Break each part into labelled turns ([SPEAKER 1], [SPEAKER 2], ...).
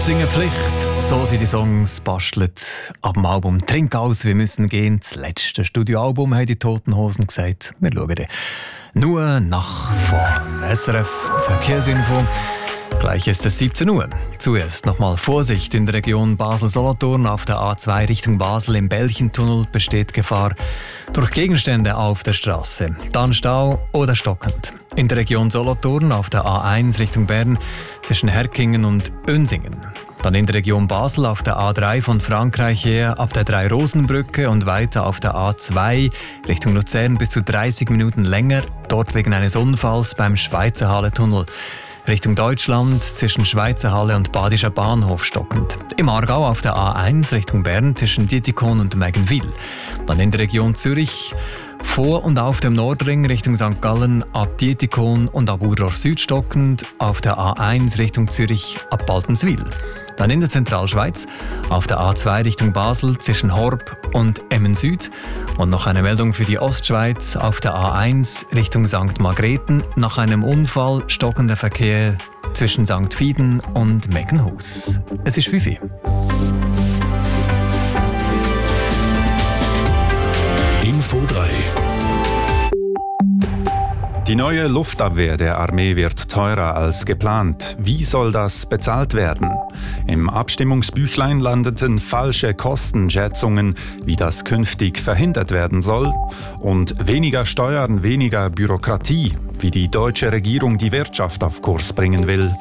[SPEAKER 1] Mitsingen Pflicht, so sind die Songs bastelt ab dem Album «Trink aus, wir müssen gehen». Das letzte Studioalbum haben die Toten Hosen gesagt. Wir schauen dann nur nach vorn. SRF Verkehrsinfo. Gleich ist es 17 Uhr. Zuerst nochmal Vorsicht in der Region Basel-Solothurn. Auf der A2 Richtung Basel im Belchentunnel besteht Gefahr durch Gegenstände auf der Straße. Dann Stau oder stockend. In der Region Solothurn auf der A1 Richtung Bern zwischen Herkingen und Önsingen. Dann in der Region Basel auf der A3 von Frankreich her ab der Drei-Rosen-Brücke und weiter auf der A2 Richtung Luzern bis zu 30 Minuten länger. Dort wegen eines Unfalls beim Schweizer Halle-Tunnel. Richtung Deutschland zwischen Schweizer Halle und Badischer Bahnhof stockend. Im Aargau auf der A1 Richtung Bern zwischen Dietikon und Mägenwil. Dann in der Region Zürich vor und auf dem Nordring Richtung St. Gallen ab Dietikon und ab Urrohr Süd stockend. Auf der A1 Richtung Zürich ab Baltenswil. Dann in der Zentralschweiz auf der A2 Richtung Basel zwischen Horb und Emmen Süd. Und noch eine Meldung für die Ostschweiz auf der A1 Richtung St. Margrethen. Nach einem Unfall stockender Verkehr zwischen St. Fieden und Meckenhus. Es ist 5 Uhr.
[SPEAKER 2] Info 3. Die neue Luftabwehr der Armee wird teurer als geplant. Wie soll das bezahlt werden? Im Abstimmungsbüchlein landeten falsche Kostenschätzungen, wie das künftig verhindert werden soll. Und weniger Steuern, weniger Bürokratie, wie die deutsche Regierung die Wirtschaft auf Kurs bringen will.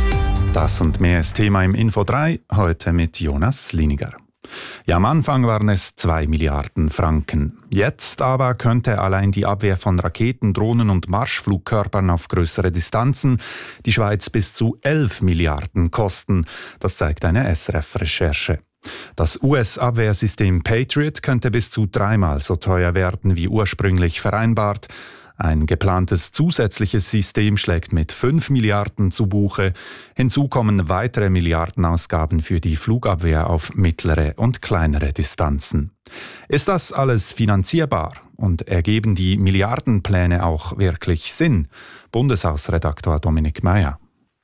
[SPEAKER 2] Das und mehr ist Thema im Info 3, heute mit Jonas Liniger. Ja, am Anfang waren es 2 Milliarden Franken. Jetzt aber könnte allein die Abwehr von Raketen, Drohnen und Marschflugkörpern auf größere Distanzen die Schweiz bis zu 11 Milliarden kosten. Das zeigt eine SRF-Recherche. Das US-Abwehrsystem Patriot könnte bis zu 3-mal so teuer werden wie ursprünglich vereinbart. Ein geplantes zusätzliches System schlägt mit 5 Milliarden zu Buche. Hinzu kommen weitere Milliardenausgaben für die Flugabwehr auf mittlere und kleinere Distanzen. Ist das alles finanzierbar und ergeben die Milliardenpläne auch wirklich Sinn? Bundeshausredaktor Dominik Meyer.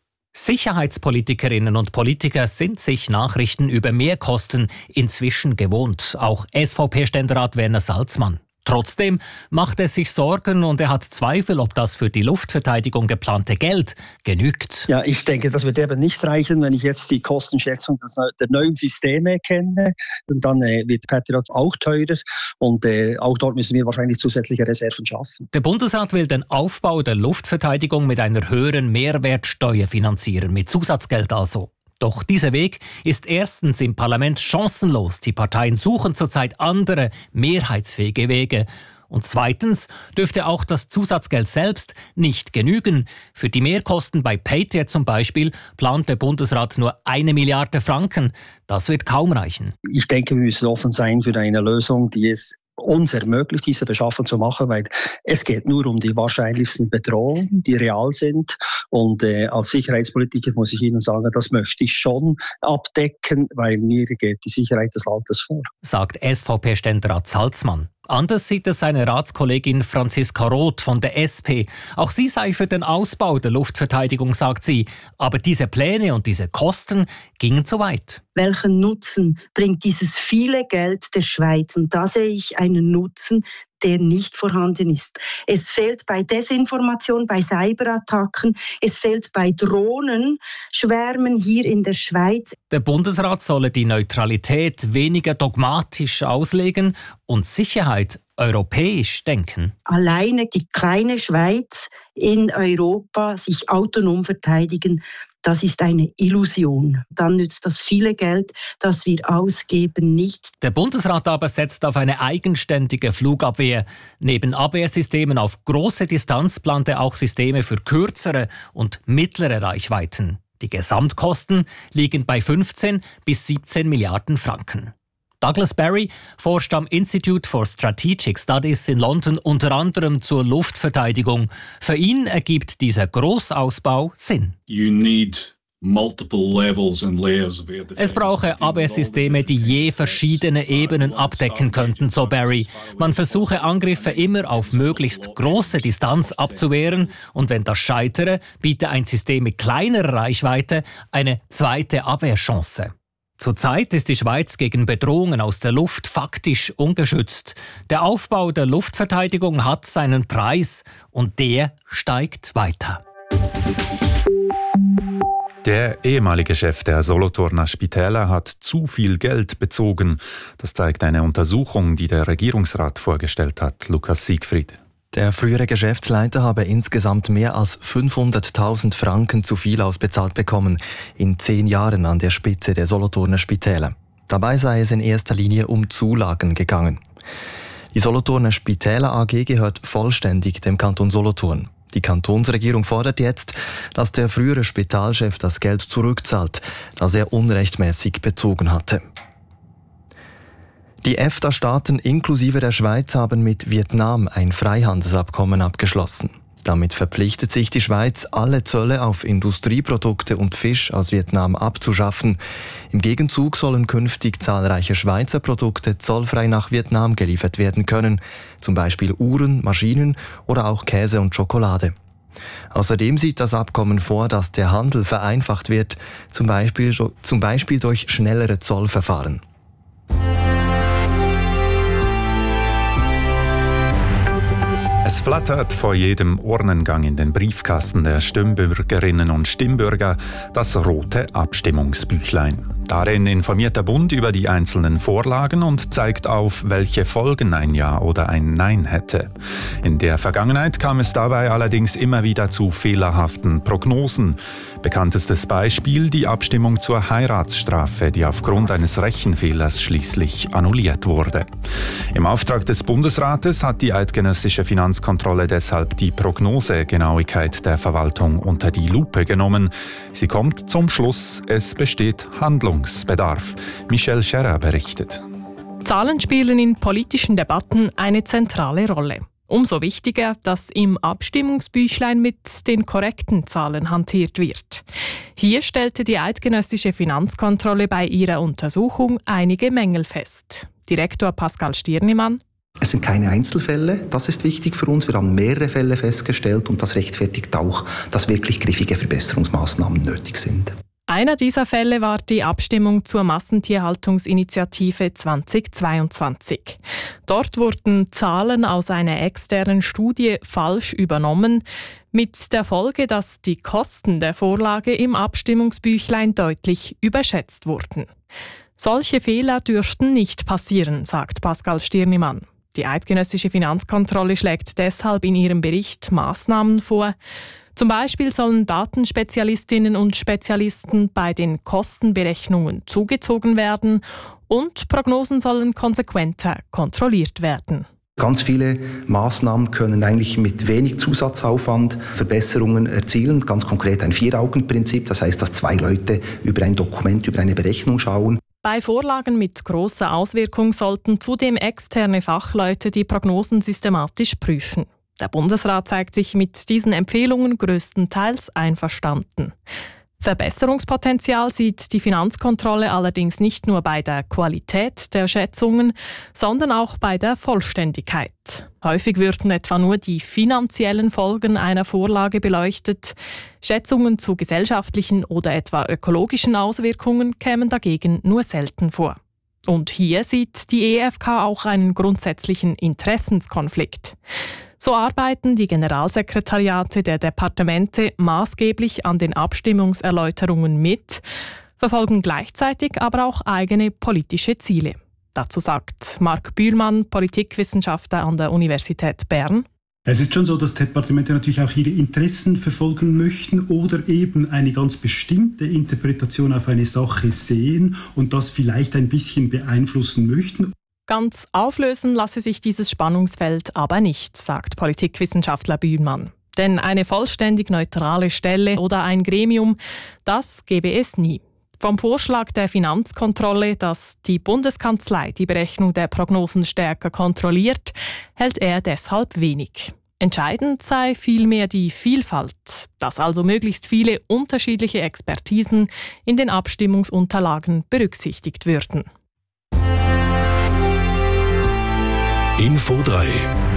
[SPEAKER 3] Sicherheitspolitikerinnen und Politiker sind sich Nachrichten über Mehrkosten inzwischen gewohnt. Auch SVP-Ständerat Werner Salzmann. Trotzdem macht er sich Sorgen und er hat Zweifel, ob das für die Luftverteidigung geplante Geld genügt.
[SPEAKER 4] Ja, ich denke, das wird eben nicht reichen, wenn ich jetzt die Kostenschätzung der neuen Systeme kenne. Und dann wird Patriot auch teurer und auch dort müssen wir wahrscheinlich zusätzliche Reserven schaffen.
[SPEAKER 3] Der Bundesrat will den Aufbau der Luftverteidigung mit einer höheren Mehrwertsteuer finanzieren, mit Zusatzgeld also. Doch dieser Weg ist erstens im Parlament chancenlos. Die Parteien suchen zurzeit andere, mehrheitsfähige Wege. Und zweitens dürfte auch das Zusatzgeld selbst nicht genügen. Für die Mehrkosten bei Patriot zum Beispiel plant der Bundesrat nur 1 Milliarde Franken. Das wird kaum reichen.
[SPEAKER 4] Ich denke, wir müssen offen sein für eine Lösung, die es uns ermöglicht, diese Beschaffung zu machen, weil es geht nur um die wahrscheinlichsten Bedrohungen, die real sind. Und als Sicherheitspolitiker muss ich Ihnen sagen, das möchte ich schon abdecken, weil mir geht die Sicherheit des Landes vor.
[SPEAKER 3] Sagt SVP-Ständerat Salzmann. Anders sieht es seine Ratskollegin Franziska Roth von der SP. Auch sie sei für den Ausbau der Luftverteidigung, sagt sie. Aber diese Pläne und diese Kosten gingen zu weit.
[SPEAKER 5] Welchen Nutzen bringt dieses viele Geld der Schweiz? Und da sehe ich einen Nutzen, der nicht vorhanden ist. Es fehlt bei Desinformation, bei Cyberattacken, es fehlt bei Drohnenschwärmen hier in der Schweiz.
[SPEAKER 3] Der Bundesrat solle die Neutralität weniger dogmatisch auslegen und Sicherheit europäisch denken.
[SPEAKER 5] Alleine die kleine Schweiz in Europa sich autonom verteidigen, das ist eine Illusion. Dann nützt das viele Geld, das wir ausgeben, nicht.
[SPEAKER 3] Der Bundesrat aber setzt auf eine eigenständige Flugabwehr. Neben Abwehrsystemen auf große Distanz plant er auch Systeme für kürzere und mittlere Reichweiten. Die Gesamtkosten liegen bei 15 bis 17 Milliarden Franken. Douglas Barry forscht am Institute for Strategic Studies in London unter anderem zur Luftverteidigung. Für ihn ergibt dieser Großausbau Sinn.
[SPEAKER 6] You need
[SPEAKER 3] Es brauche Abwehrsysteme, die je verschiedene Ebenen abdecken könnten, so Barry. Man versuche Angriffe immer auf möglichst große Distanz abzuwehren und wenn das scheitere, biete ein System mit kleinerer Reichweite eine zweite Abwehrchance. Zurzeit ist die Schweiz gegen Bedrohungen aus der Luft faktisch ungeschützt. Der Aufbau der Luftverteidigung hat seinen Preis und der steigt weiter.
[SPEAKER 2] Der ehemalige Chef der Solothurner Spitäler hat zu viel Geld bezogen. Das zeigt eine Untersuchung, die der Regierungsrat vorgestellt hat. Lukas Siegfried.
[SPEAKER 6] Der frühere Geschäftsleiter habe insgesamt mehr als 500.000 Franken zu viel ausbezahlt bekommen, in 10 Jahren an der Spitze der Solothurner Spitäler. Dabei sei es in erster Linie um Zulagen gegangen. Die Solothurner Spitäler AG gehört vollständig dem Kanton Solothurn. Die Kantonsregierung fordert jetzt, dass der frühere Spitalchef das Geld zurückzahlt, das er unrechtmäßig bezogen hatte. Die EFTA-Staaten inklusive der Schweiz haben mit Vietnam ein Freihandelsabkommen abgeschlossen. Damit verpflichtet sich die Schweiz, alle Zölle auf Industrieprodukte und Fisch aus Vietnam abzuschaffen. Im Gegenzug sollen künftig zahlreiche Schweizer Produkte zollfrei nach Vietnam geliefert werden können, zum Beispiel Uhren, Maschinen oder auch Käse und Schokolade. Außerdem sieht das Abkommen vor, dass der Handel vereinfacht wird, zum Beispiel durch schnellere Zollverfahren.
[SPEAKER 2] Es flattert vor jedem Urnengang in den Briefkasten der Stimmbürgerinnen und Stimmbürger das rote Abstimmungsbüchlein. Darin informiert der Bund über die einzelnen Vorlagen und zeigt auf, welche Folgen ein Ja oder ein Nein hätte. In der Vergangenheit kam es dabei allerdings immer wieder zu fehlerhaften Prognosen. Bekanntestes Beispiel die Abstimmung zur Heiratsstrafe, die aufgrund eines Rechenfehlers schließlich annulliert wurde. Im Auftrag des Bundesrates hat die eidgenössische Finanzkontrolle deshalb die Prognosegenauigkeit der Verwaltung unter die Lupe genommen. Sie kommt zum Schluss, es besteht Handlungsbedarf. Michelle Scherrer berichtet.
[SPEAKER 7] Zahlen spielen in politischen Debatten eine zentrale Rolle. Umso wichtiger, dass im Abstimmungsbüchlein mit den korrekten Zahlen hantiert wird. Hier stellte die eidgenössische Finanzkontrolle bei ihrer Untersuchung einige Mängel fest. Direktor Pascal Stirnimann:
[SPEAKER 8] Es sind keine Einzelfälle, das ist wichtig für uns. Wir haben mehrere Fälle festgestellt und das rechtfertigt auch, dass wirklich griffige Verbesserungsmaßnahmen nötig sind.
[SPEAKER 7] Einer dieser Fälle war die Abstimmung zur Massentierhaltungsinitiative 2022. Dort wurden Zahlen aus einer externen Studie falsch übernommen, mit der Folge, dass die Kosten der Vorlage im Abstimmungsbüchlein deutlich überschätzt wurden. Solche Fehler dürften nicht passieren, sagt Pascal Stirnimann. Die eidgenössische Finanzkontrolle schlägt deshalb in ihrem Bericht Maßnahmen vor. Zum Beispiel sollen Datenspezialistinnen und Spezialisten bei den Kostenberechnungen zugezogen werden und Prognosen sollen konsequenter kontrolliert werden.
[SPEAKER 8] Ganz viele Maßnahmen können eigentlich mit wenig Zusatzaufwand Verbesserungen erzielen. Ganz konkret ein 4-Augen-Prinzip, das heißt, dass 2 Leute über ein Dokument, über eine Berechnung schauen.
[SPEAKER 7] Bei Vorlagen mit grosser Auswirkung sollten zudem externe Fachleute die Prognosen systematisch prüfen. Der Bundesrat zeigt sich mit diesen Empfehlungen größtenteils einverstanden. Verbesserungspotenzial sieht die Finanzkontrolle allerdings nicht nur bei der Qualität der Schätzungen, sondern auch bei der Vollständigkeit. Häufig würden etwa nur die finanziellen Folgen einer Vorlage beleuchtet. Schätzungen zu gesellschaftlichen oder etwa ökologischen Auswirkungen kämen dagegen nur selten vor. Und hier sieht die EFK auch einen grundsätzlichen Interessenskonflikt. So arbeiten die Generalsekretariate der Departemente maßgeblich an den Abstimmungserläuterungen mit, verfolgen gleichzeitig aber auch eigene politische Ziele. Dazu sagt Marc Bühlmann, Politikwissenschaftler an der Universität Bern:
[SPEAKER 9] Es ist schon so, dass Departemente natürlich auch ihre Interessen verfolgen möchten oder eben eine ganz bestimmte Interpretation auf eine Sache sehen und das vielleicht ein bisschen beeinflussen möchten.
[SPEAKER 7] Ganz auflösen lasse sich dieses Spannungsfeld aber nicht, sagt Politikwissenschaftler Bühlmann. Denn eine vollständig neutrale Stelle oder ein Gremium, das gebe es nie. Vom Vorschlag der Finanzkontrolle, dass die Bundeskanzlei die Berechnung der Prognosen stärker kontrolliert, hält er deshalb wenig. Entscheidend sei vielmehr die Vielfalt, dass also möglichst viele unterschiedliche Expertisen in den Abstimmungsunterlagen berücksichtigt würden.
[SPEAKER 10] Info 3.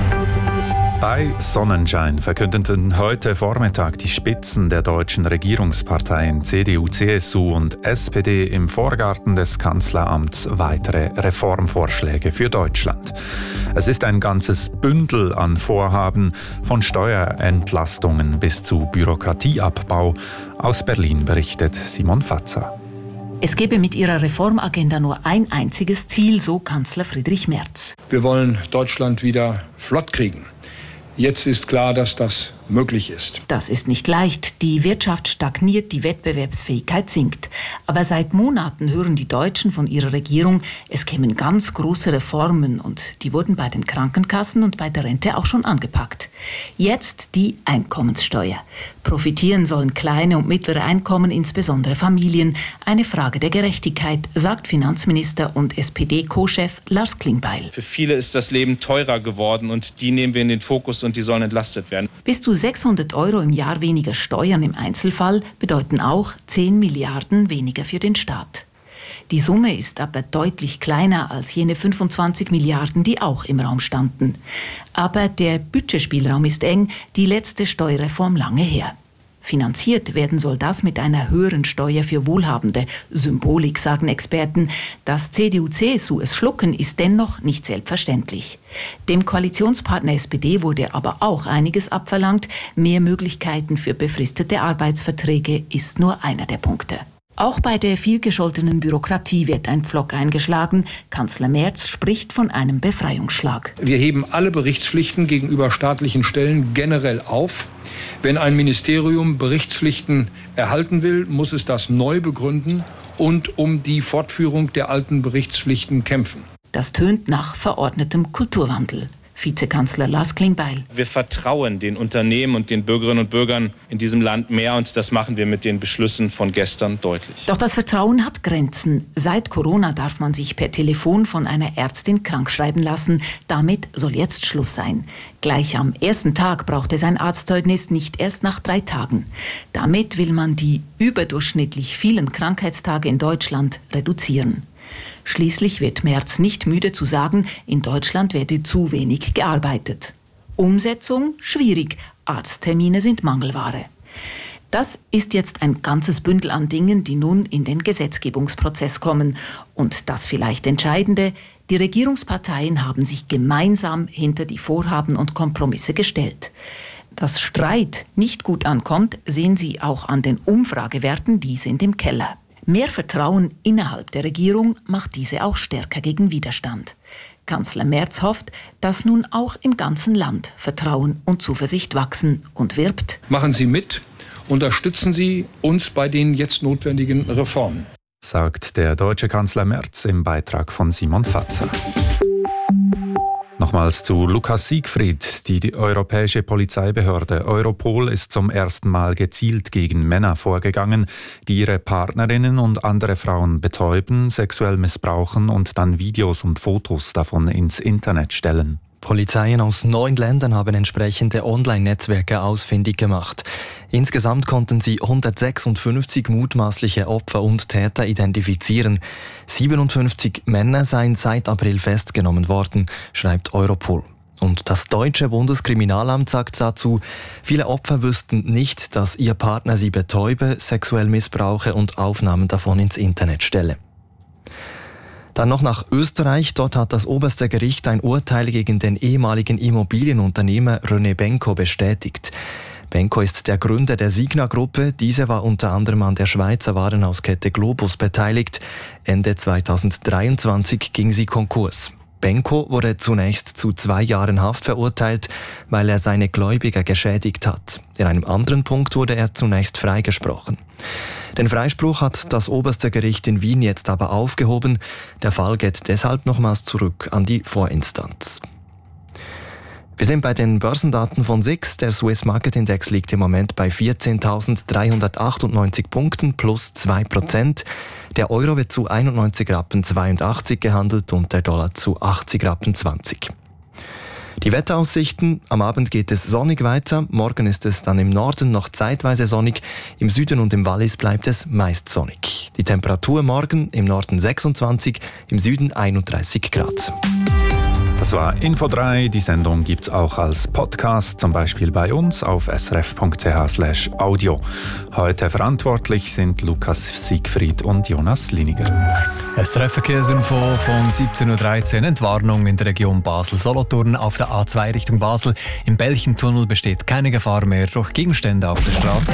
[SPEAKER 2] Bei Sonnenschein verkündeten heute Vormittag die Spitzen der deutschen Regierungsparteien CDU, CSU und SPD im Vorgarten des Kanzleramts weitere Reformvorschläge für Deutschland. Es ist ein ganzes Bündel an Vorhaben, von Steuerentlastungen bis zu Bürokratieabbau. Aus Berlin berichtet Simon Fatzer.
[SPEAKER 11] Es gebe mit ihrer Reformagenda nur ein einziges Ziel, so Kanzler Friedrich Merz.
[SPEAKER 12] Wir wollen Deutschland wieder flott kriegen. Jetzt ist klar, dass das möglich ist.
[SPEAKER 11] Das ist nicht leicht. Die Wirtschaft stagniert, die Wettbewerbsfähigkeit sinkt. Aber seit Monaten hören die Deutschen von ihrer Regierung, es kämen ganz große Reformen und die wurden bei den Krankenkassen und bei der Rente auch schon angepackt. Jetzt die Einkommenssteuer. Profitieren sollen kleine und mittlere Einkommen, insbesondere Familien. Eine Frage der Gerechtigkeit, sagt Finanzminister und SPD-Co-Chef Lars Klingbeil.
[SPEAKER 13] Für viele ist das Leben teurer geworden und die nehmen wir in den Fokus und die sollen entlastet werden.
[SPEAKER 11] Bis zu 600 € im Jahr weniger Steuern im Einzelfall bedeuten auch 10 Milliarden weniger für den Staat. Die Summe ist aber deutlich kleiner als jene 25 Milliarden, die auch im Raum standen. Aber der Budgetspielraum ist eng, die letzte Steuerreform lange her. Finanziert werden soll das mit einer höheren Steuer für Wohlhabende. Symbolik, sagen Experten. Dass CDU-CSU es schlucken, ist dennoch nicht selbstverständlich. Dem Koalitionspartner SPD wurde aber auch einiges abverlangt. Mehr Möglichkeiten für befristete Arbeitsverträge ist nur einer der Punkte. Auch bei der vielgescholtenen Bürokratie wird ein Pflock eingeschlagen. Kanzler Merz spricht von einem Befreiungsschlag.
[SPEAKER 12] Wir heben alle Berichtspflichten gegenüber staatlichen Stellen generell auf. Wenn ein Ministerium Berichtspflichten erhalten will, muss es das neu begründen und um die Fortführung der alten Berichtspflichten kämpfen.
[SPEAKER 11] Das tönt nach verordnetem Kulturwandel. Vizekanzler Lars Klingbeil.
[SPEAKER 13] Wir vertrauen den Unternehmen und den Bürgerinnen und Bürgern in diesem Land mehr und das machen wir mit den Beschlüssen von gestern deutlich.
[SPEAKER 11] Doch das Vertrauen hat Grenzen. Seit Corona darf man sich per Telefon von einer Ärztin krankschreiben lassen. Damit soll jetzt Schluss sein. Gleich am ersten Tag braucht es ein Arztzeugnis, nicht erst nach 3 Tagen. Damit will man die überdurchschnittlich vielen Krankheitstage in Deutschland reduzieren. Schließlich wird Merz nicht müde zu sagen, in Deutschland werde zu wenig gearbeitet. Umsetzung schwierig, Arzttermine sind Mangelware. Das ist jetzt ein ganzes Bündel an Dingen, die nun in den Gesetzgebungsprozess kommen. Und das vielleicht Entscheidende, die Regierungsparteien haben sich gemeinsam hinter die Vorhaben und Kompromisse gestellt. Dass Streit nicht gut ankommt, sehen Sie auch an den Umfragewerten, die sind im Keller. Mehr Vertrauen innerhalb der Regierung macht diese auch stärker gegen Widerstand. Kanzler Merz hofft, dass nun auch im ganzen Land Vertrauen und Zuversicht wachsen und wirbt:
[SPEAKER 12] Machen Sie mit, unterstützen Sie uns bei den jetzt notwendigen Reformen,
[SPEAKER 2] sagt der deutsche Kanzler Merz im Beitrag von Simon Fatzer. Nochmals zu Lukas Siegfried. Die europäische Polizeibehörde Europol ist zum ersten Mal gezielt gegen Männer vorgegangen, die ihre Partnerinnen und andere Frauen betäuben, sexuell missbrauchen und dann Videos und Fotos davon ins Internet stellen.
[SPEAKER 6] Polizeien aus 9 Ländern haben entsprechende Online-Netzwerke ausfindig gemacht. Insgesamt konnten sie 156 mutmaßliche Opfer und Täter identifizieren. 57 Männer seien seit April festgenommen worden, schreibt Europol. Und das deutsche Bundeskriminalamt sagt dazu, viele Opfer wüssten nicht, dass ihr Partner sie betäube, sexuell missbrauche und Aufnahmen davon ins Internet stelle. Dann noch nach Österreich. Dort hat das oberste Gericht ein Urteil gegen den ehemaligen Immobilienunternehmer René Benko bestätigt. Benko ist der Gründer der Signa-Gruppe. Diese war unter anderem an der Schweizer Warenhauskette Globus beteiligt. Ende 2023 ging sie Konkurs. Benko wurde zunächst zu 2 Jahren Haft verurteilt, weil er seine Gläubiger geschädigt hat. In einem anderen Punkt wurde er zunächst freigesprochen. Den Freispruch hat das oberste Gericht in Wien jetzt aber aufgehoben. Der Fall geht deshalb nochmals zurück an die Vorinstanz. Wir sind bei den Börsendaten von SIX. Der Swiss Market Index liegt im Moment bei 14.398 Punkten plus 2%. Der Euro wird zu 91,82 Rappen gehandelt und der Dollar zu 80,20 Rappen. Die Wetteraussichten: Am Abend geht es sonnig weiter. Morgen ist es dann im Norden noch zeitweise sonnig. Im Süden und im Wallis bleibt es meist sonnig. Die Temperatur morgen im Norden 26, im Süden 31 Grad.
[SPEAKER 2] Das war Info 3. Die Sendung gibt es auch als Podcast, zum Beispiel bei uns auf srf.ch/audio. Heute verantwortlich sind Lukas Siegfried und Jonas Liniger.
[SPEAKER 1] SRF Verkehrsinfo von 17.13 Uhr. Entwarnung in der Region Basel-Solothurn auf der A2 Richtung Basel. Im Belchentunnel besteht keine Gefahr mehr durch Gegenstände auf der Straße.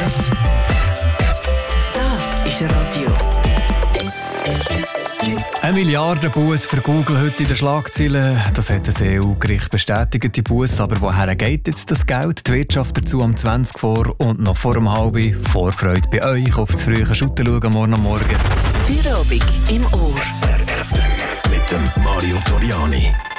[SPEAKER 14] Das ist Radio SRF.
[SPEAKER 1] 1 Milliarde Buß für Google heute in den Schlagzeilen. Das hat das EU-Gericht bestätigt, die Buß. Aber woher geht jetzt das Geld? Die Wirtschaft dazu um 20 vor und noch vor um halb. Vorfreude bei euch auf das frühe Schutten schauen morgen.
[SPEAKER 14] Feierabend im Ohr. SRF 3 mit dem Mario Toriani.